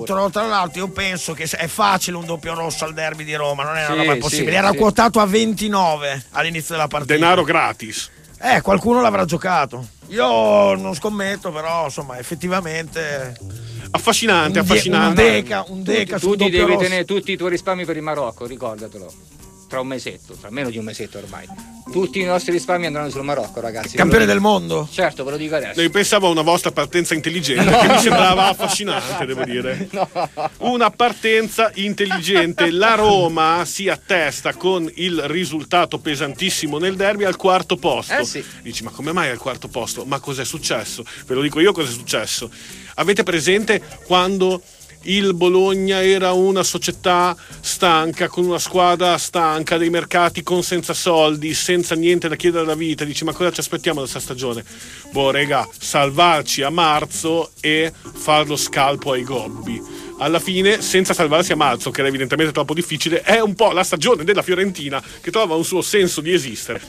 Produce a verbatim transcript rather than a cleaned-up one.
Tra, tra l'altro io penso che è facile un doppio rosso al derby di Roma, non è una Sì, roba impossibile. sì, Era sì. quotato a ventinove all'inizio della partita. Denaro gratis. Eh, qualcuno l'avrà giocato. Io non scommetto, però insomma effettivamente affascinante, un, affascinante. Un deca, un deca tu, sul tu ti doppio devi rosso. tenere tutti i tuoi risparmi per il Marocco, ricordatelo. Tra un mesetto, tra meno di un mesetto ormai. Tutti i nostri risparmi andranno sul Marocco, ragazzi. Campione del mondo? Certo, ve lo dico adesso. Io pensavo a una vostra partenza intelligente, no. Che mi sembrava affascinante, devo dire. No. Una partenza intelligente. La Roma si attesta con il risultato pesantissimo nel derby al quarto posto. Eh sì. Dici, ma come mai al quarto posto? Ma cos'è successo? Ve lo dico io cos'è successo. Avete presente quando il Bologna era una società stanca, con una squadra stanca, dei mercati con senza soldi, senza niente da chiedere alla vita? Dici, ma cosa ci aspettiamo da questa stagione? Boh, rega, salvarci a marzo e far lo scalpo ai gobbi. Alla fine, senza salvarsi a marzo, che era evidentemente troppo difficile, è un po' la stagione della Fiorentina che trova un suo senso di esistere.